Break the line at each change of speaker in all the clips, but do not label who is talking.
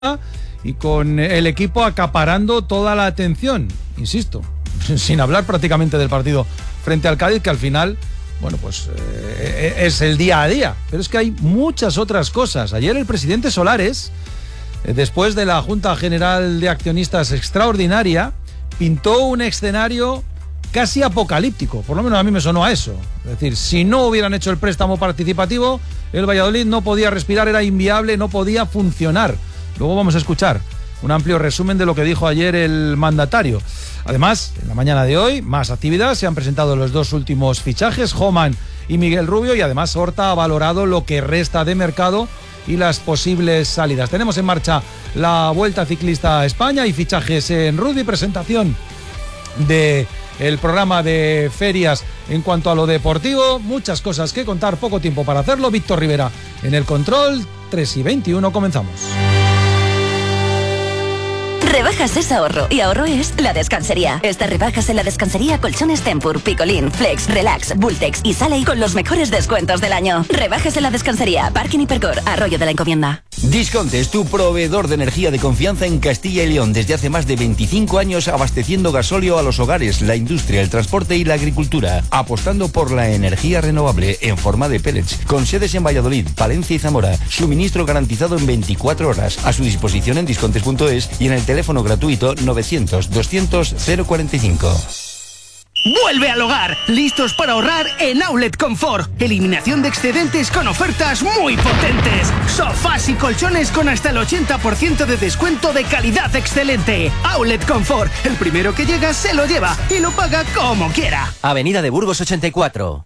y con el equipo acaparando toda la atención, insisto, sin hablar prácticamente del partido frente al Cádiz, que al final, bueno, pues es el día a día. Pero es que hay muchas otras cosas. Ayer el presidente Solares, después de la Junta General de Accionistas extraordinaria, pintó un escenario casi apocalíptico, por lo menos a mí me sonó a eso. Es decir, si no hubieran hecho el préstamo participativo, el Valladolid no podía respirar, era inviable, no podía funcionar. Luego vamos a escuchar un amplio resumen de lo que dijo ayer el mandatario. Además, en la mañana de hoy, más actividad, se han presentado los dos últimos fichajes, Homan y Miguel Rubio, y además Horta ha valorado lo que resta de mercado y las posibles salidas. Tenemos en marcha la Vuelta Ciclista a España y fichajes en rugby, presentación de el programa de ferias en cuanto a lo deportivo, muchas cosas que contar, poco tiempo para hacerlo. Víctor Rivera en el control, 3:21, comenzamos.
Rebajas es ahorro y ahorro es La Descansería. Estas rebajas en La Descansería, colchones Tempur, Picolín, Flex, Relax, Bultex y Sale con los mejores descuentos del año. Rebajas en La Descansería, Parking Hipercor, Arroyo de la Encomienda.
Disconte es tu proveedor de energía de confianza en Castilla y León desde hace más de 25 años, abasteciendo gasóleo a los hogares, la industria, el transporte y la agricultura, apostando por la energía renovable en forma de pellets, con sedes en Valladolid, Palencia y Zamora. Suministro garantizado en 24 horas, a su disposición en discontes.es y en el teléfono gratuito 900-200-045.
¡Vuelve al hogar! ¡Listos para ahorrar en Outlet Confort! Eliminación de excedentes con ofertas muy potentes. Sofás y colchones con hasta el 80% de descuento de calidad excelente. Outlet Confort. El primero que llega se lo lleva y lo paga como quiera.
Avenida de Burgos 84.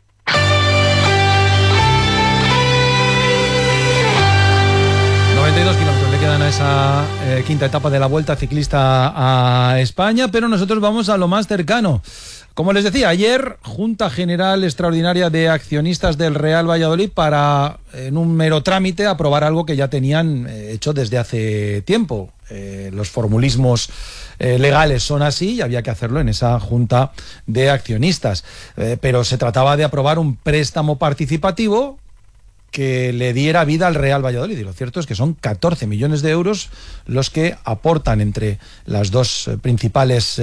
Kilómetros le quedan a esa quinta etapa de la Vuelta Ciclista a España, pero nosotros vamos a lo más cercano. Como les decía, ayer Junta General Extraordinaria de Accionistas del Real Valladolid para, en un mero trámite, aprobar algo que ya tenían hecho desde hace tiempo. Los formulismos legales son así y había que hacerlo en esa Junta de Accionistas. Pero se trataba de aprobar un préstamo participativo que le diera vida al Real Valladolid. Y lo cierto es que son 14 millones de euros los que aportan entre las dos principales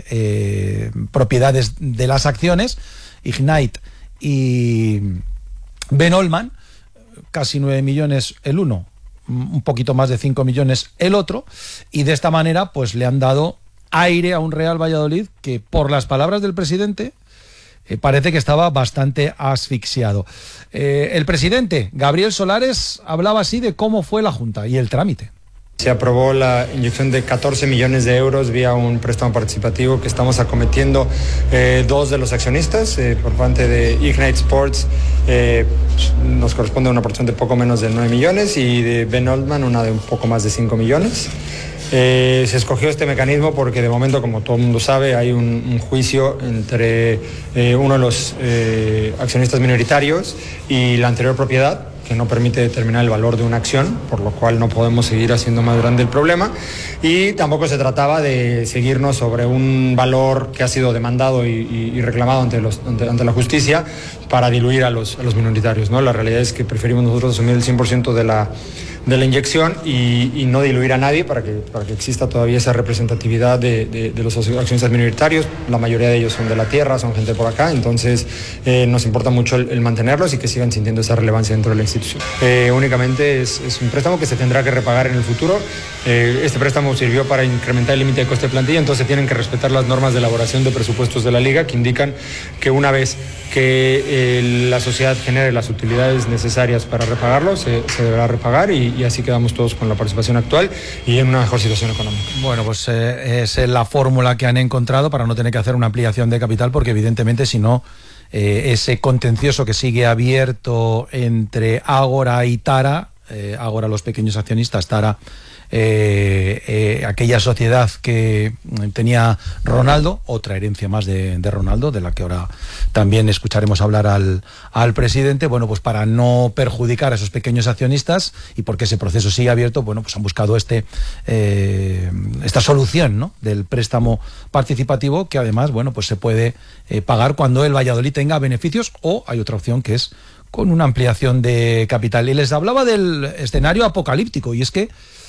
propiedades de las acciones, Ignite y Ben Olman, casi 9 millones el uno, un poquito más de 5 millones el otro, y de esta manera pues le han dado aire a un Real Valladolid que, por las palabras del presidente, parece que estaba bastante asfixiado. El presidente, Gabriel Solares, hablaba así de cómo fue la Junta y el trámite.
Se aprobó la inyección de 14 millones de euros vía un préstamo participativo que estamos acometiendo dos de los accionistas. Por parte de Ignite Sports nos corresponde una porción de poco menos de 9 millones y de Ben Oldman una de un poco más de 5 millones. Se escogió este mecanismo porque de momento, como todo el mundo sabe, hay un juicio entre uno de los accionistas minoritarios y la anterior propiedad, que no permite determinar el valor de una acción, por lo cual no podemos seguir haciendo más grande el problema, y tampoco se trataba de seguirnos sobre un valor que ha sido demandado y reclamado ante la justicia para diluir a los minoritarios, ¿no? La realidad es que preferimos nosotros asumir el 100% de la inyección y no diluir a nadie para que exista todavía esa representatividad de los accionistas minoritarios. La mayoría de ellos son de la tierra, son gente por acá, entonces nos importa mucho el mantenerlos y que sigan sintiendo esa relevancia dentro de la institución. Únicamente es un préstamo que se tendrá que repagar en el futuro. Este préstamo sirvió para incrementar el límite de coste de plantilla, entonces tienen que respetar las normas de elaboración de presupuestos de la Liga, que indican que una vez que la sociedad genere las utilidades necesarias para repagarlo, se deberá repagar y así quedamos todos con la participación actual y en una mejor situación económica.
Bueno, pues es la fórmula que han encontrado para no tener que hacer una ampliación de capital, porque evidentemente si no, ese contencioso que sigue abierto entre Ágora y Tara, Ágora los pequeños accionistas, Tara aquella sociedad que tenía Ronaldo, otra herencia más de Ronaldo, de la que ahora también escucharemos hablar al presidente. Bueno, pues para no perjudicar a esos pequeños accionistas y porque ese proceso sigue abierto, bueno, pues han buscado esta solución, ¿no?, del préstamo participativo, que además, bueno, pues se puede pagar cuando el Valladolid tenga beneficios, o hay otra opción que es con una ampliación de capital. Y les hablaba del escenario apocalíptico, y es que